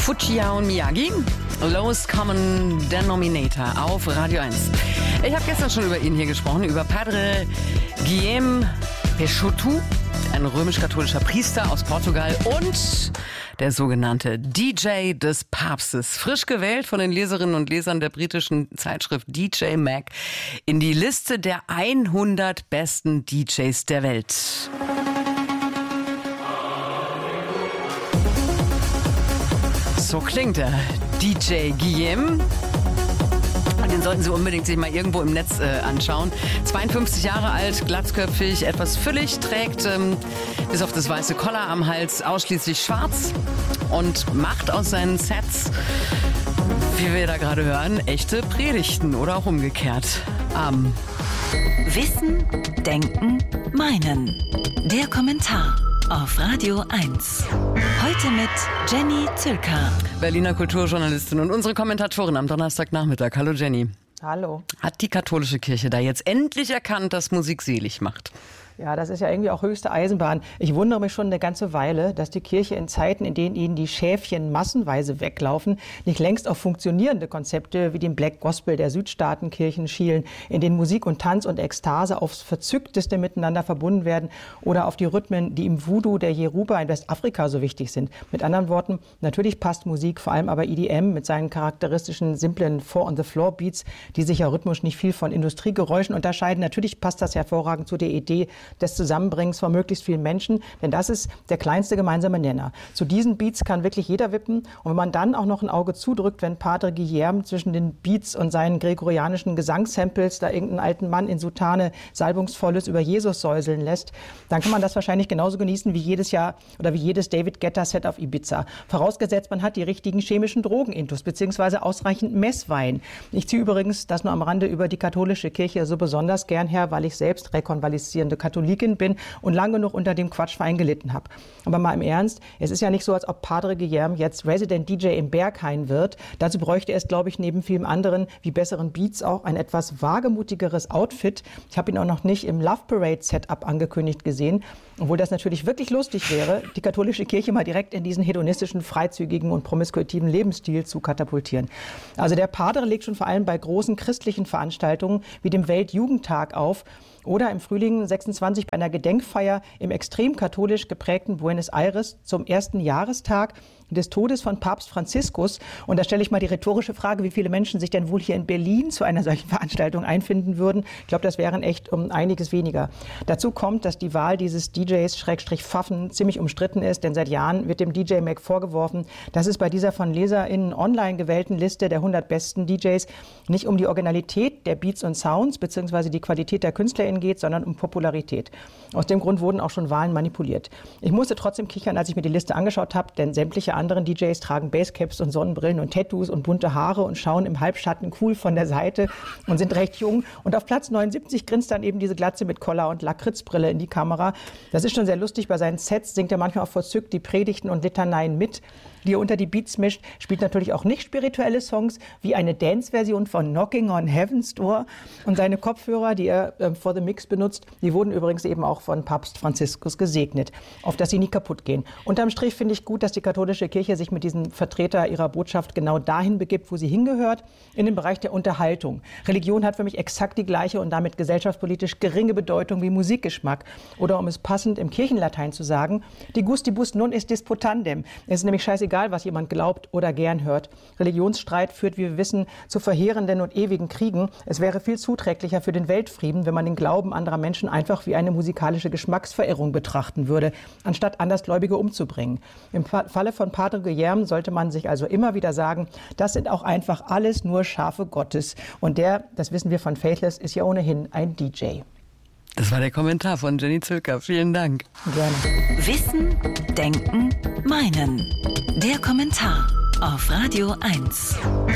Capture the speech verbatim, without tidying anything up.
Fujiya und Miyagi. Lowest Common Denominator auf Radio eins. Ich habe gestern schon über ihn hier gesprochen, über Padre Guilherme Peixoto, ein römisch-katholischer Priester aus Portugal und der sogenannte D J des Papstes. Frisch gewählt von den Leserinnen und Lesern der britischen Zeitschrift D J Mag in die Liste der hundert besten D Js der Welt. So klingt er, D J Guilherme. Den sollten Sie unbedingt sich mal irgendwo im Netz äh, anschauen. zweiundfünfzig Jahre alt, glatzköpfig, etwas füllig, trägt ähm, bis auf das weiße Collar am Hals ausschließlich schwarz und macht aus seinen Sets, wie wir da gerade hören, echte Predigten oder auch umgekehrt. Ähm. Wissen, Denken, Meinen. Der Kommentar auf Radio eins. Heute mit Jenny Zülker, Berliner Kulturjournalistin und unsere Kommentatorin am Donnerstagnachmittag. Hallo Jenny. Hallo. Hat die katholische Kirche da jetzt endlich erkannt, dass Musik selig macht? Ja, das ist ja irgendwie auch höchste Eisenbahn. Ich wundere mich schon eine ganze Weile, dass die Kirche in Zeiten, in denen ihnen die Schäfchen massenweise weglaufen, nicht längst auf funktionierende Konzepte wie den Black Gospel der Südstaatenkirchen schielen, in denen Musik und Tanz und Ekstase aufs Verzückteste miteinander verbunden werden, oder auf die Rhythmen, die im Voodoo der Yoruba in Westafrika so wichtig sind. Mit anderen Worten, natürlich passt Musik, vor allem aber E D M mit seinen charakteristischen, simplen Four-on-the-Floor-Beats, die sich ja rhythmisch nicht viel von Industriegeräuschen unterscheiden. Natürlich passt das hervorragend zu der Idee des Zusammenbringens von möglichst vielen Menschen, denn das ist der kleinste gemeinsame Nenner. Zu diesen Beats kann wirklich jeder wippen, und wenn man dann auch noch ein Auge zudrückt, wenn Padre Guilherme zwischen den Beats und seinen gregorianischen Gesangssamples da irgendeinen alten Mann in Soutane Salbungsvolles über Jesus säuseln lässt, dann kann man das wahrscheinlich genauso genießen wie jedes Jahr oder wie jedes David Guetta Set auf Ibiza. Vorausgesetzt, man hat die richtigen chemischen Drogenintus beziehungsweise ausreichend Messwein. Ich ziehe übrigens das nur am Rande über die katholische Kirche so besonders gern her, weil ich selbst rekonvaleszierende Katholikin bin und lange genug unter dem Quatschwein gelitten habe. Aber mal im Ernst, es ist ja nicht so, als ob Padre Guilherme jetzt Resident D J im Berghain wird. Dazu bräuchte es, glaube ich, neben vielem anderen wie besseren Beats auch ein etwas wagemutigeres Outfit. Ich habe ihn auch noch nicht im Love Parade Setup angekündigt gesehen, obwohl das natürlich wirklich lustig wäre, die katholische Kirche mal direkt in diesen hedonistischen, freizügigen und promiskuitiven Lebensstil zu katapultieren. Also der Padre legt schon vor allem bei großen christlichen Veranstaltungen wie dem Weltjugendtag auf oder im Frühling sechsundzwanzig bei einer Gedenkfeier im extrem katholisch geprägten Buenos Aires zum ersten Jahrestag des Todes von Papst Franziskus. Und da stelle ich mal die rhetorische Frage, wie viele Menschen sich denn wohl hier in Berlin zu einer solchen Veranstaltung einfinden würden. Ich glaube, das wären echt um einiges weniger. Dazu kommt, dass die Wahl dieses D Js Schrägstrich Pfaffen ziemlich umstritten ist, denn seit Jahren wird dem D J Mag vorgeworfen, dass es bei dieser von LeserInnen online gewählten Liste der hundert besten D Js nicht um die Originalität der Beats und Sounds bzw. die Qualität der KünstlerInnen geht, sondern um Popularität. Aus dem Grund wurden auch schon Wahlen manipuliert. Ich musste trotzdem kichern, als ich mir die Liste angeschaut habe, denn sämtliche anderen D Js tragen Basecaps und Sonnenbrillen und Tattoos und bunte Haare und schauen im Halbschatten cool von der Seite und sind recht jung. Und auf Platz neunundsiebzig grinst dann eben diese Glatze mit Collar und Lakritzbrille in die Kamera. Das ist schon sehr lustig. Bei seinen Sets singt er manchmal auch verzückt die Predigten und Litaneien mit, die er unter die Beats mischt, spielt natürlich auch nicht spirituelle Songs, wie eine Dance-Version von Knocking on Heaven's Door. Und seine Kopfhörer, die er äh, for the Mix benutzt, die wurden übrigens eben auch von Papst Franziskus gesegnet, auf dass sie nie kaputt gehen. Unterm Strich finde ich gut, dass die katholische Kirche sich mit diesem Vertreter ihrer Botschaft genau dahin begibt, wo sie hingehört, in den Bereich der Unterhaltung. Religion hat für mich exakt die gleiche und damit gesellschaftspolitisch geringe Bedeutung wie Musikgeschmack. Oder um es passend im Kirchenlatein zu sagen, die gustibus non est disputandem. Es ist nämlich scheißegal, was jemand glaubt oder gern hört. Religionsstreit führt, wie wir wissen, zu verheerenden und ewigen Kriegen. Es wäre viel zuträglicher für den Weltfrieden, wenn man den Glauben anderer Menschen einfach wie eine musikalische Geschmacksverirrung betrachten würde, anstatt Andersgläubige umzubringen. Im Falle von Padre Guilherme sollte man sich also immer wieder sagen, das sind auch einfach alles nur Schafe Gottes. Und der, das wissen wir von Faithless, ist ja ohnehin ein D J. Das war der Kommentar von Jenny Zülker. Vielen Dank. Gerne. Wissen, Denken, Meinen. Der Kommentar auf Radio eins.